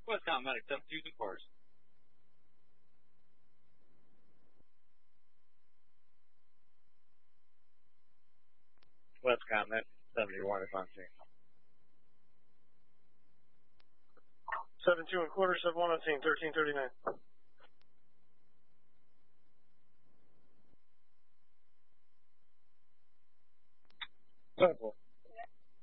Westbound medic, 7-2 course. Westbound medic, 71 is on scene. 7-2 and quarter, 7-1 on scene, 1339.